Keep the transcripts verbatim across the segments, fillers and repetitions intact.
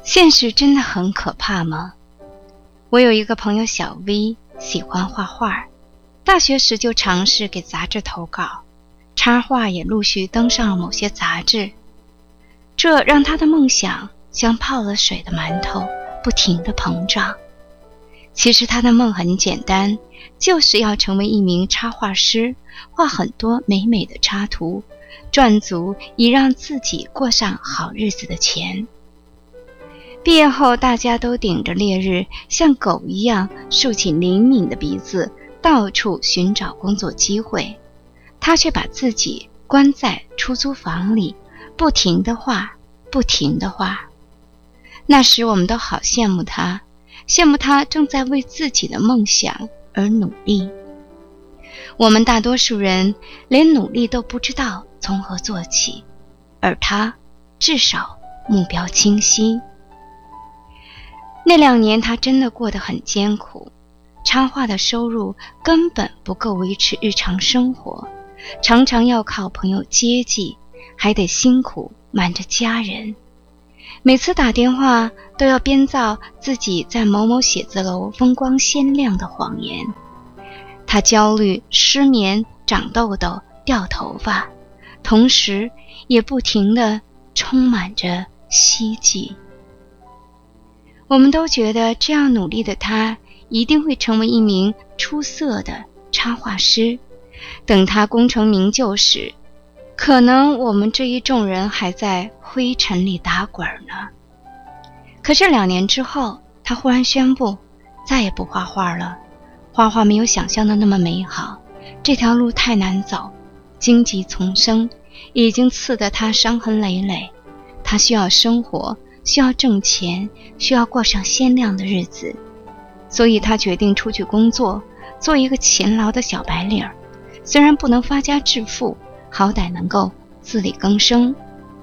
现实真的很可怕吗？我有一个朋友小 V， 喜欢画画，大学时就尝试给杂志投稿，插画也陆续登上了某些杂志，这让他的梦想像泡了水的馒头，不停地膨胀。其实他的梦很简单，就是要成为一名插画师，画很多美美的插图，赚足以让自己过上好日子的钱。毕业后，大家都顶着烈日，像狗一样竖起灵敏的鼻子，到处寻找工作机会。他却把自己关在出租房里，不停地画，不停地画。那时我们都好羡慕他，羡慕他正在为自己的梦想而努力。我们大多数人连努力都不知道从何做起，而他至少目标清晰。那两年他真的过得很艰苦，插画的收入根本不够维持日常生活，常常要靠朋友接济，还得辛苦瞒着家人。每次打电话都要编造自己在某某写字楼风光鲜亮的谎言。他焦虑、失眠、长痘痘、掉头发，同时也不停地充满着希冀。我们都觉得这样努力的他一定会成为一名出色的插画师，等他功成名就时，可能我们这一众人还在灰尘里打滚呢。可是两年之后，他忽然宣布再也不画画了。画画没有想象的那么美好，这条路太难走，荆棘丛生，已经刺得他伤痕累累。他需要生活，需要挣钱，需要过上鲜亮的日子，所以他决定出去工作，做一个勤劳的小白领儿。虽然不能发家致富，好歹能够自力更生。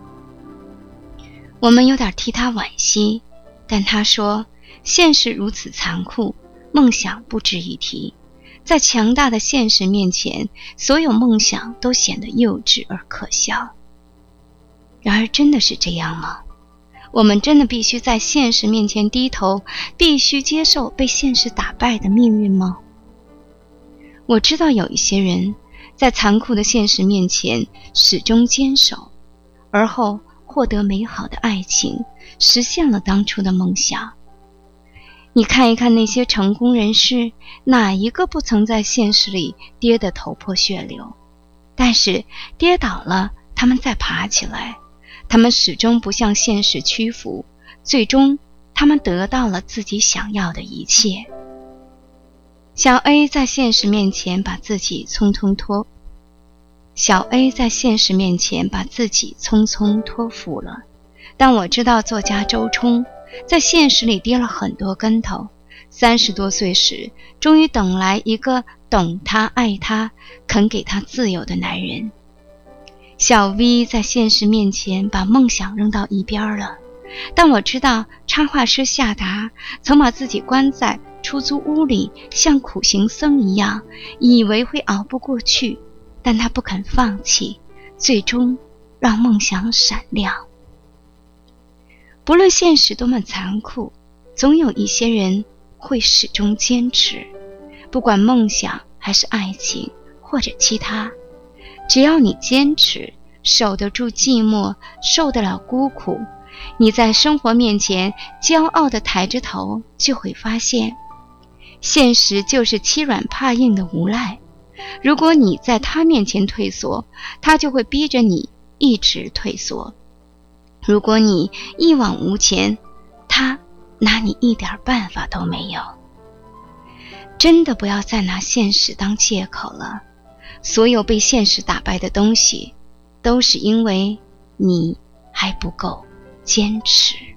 我们有点替他惋惜，但他说，现实如此残酷，梦想不值一提。在强大的现实面前，所有梦想都显得幼稚而可笑。然而真的是这样吗？我们真的必须在现实面前低头，必须接受被现实打败的命运吗？我知道有一些人在残酷的现实面前始终坚守，而后获得美好的爱情，实现了当初的梦想。你看一看那些成功人士，哪一个不曾在现实里跌得头破血流？但是跌倒了，他们再爬起来，他们始终不向现实屈服，最终他们得到了自己想要的一切。小 A 在现实面前把自己匆匆托小 A 在现实面前把自己匆匆托付了。但我知道作家周冲在现实里跌了很多跟头，三十多岁时终于等来一个懂他、爱他、肯给他自由的男人。小 V 在现实面前把梦想扔到一边了，但我知道插画师夏达曾把自己关在出租屋里，像苦行僧一样，以为会熬不过去，但他不肯放弃，最终让梦想闪亮。不论现实多么残酷，总有一些人会始终坚持，不管梦想还是爱情或者其他，只要你坚持，守得住寂寞，受得了孤苦，你在生活面前骄傲地抬着头，就会发现现实就是欺软怕硬的无赖。如果你在他面前退缩，他就会逼着你一直退缩。如果你一往无前，他拿你一点办法都没有。真的不要再拿现实当借口了，所有被现实打败的东西，都是因为你还不够坚持。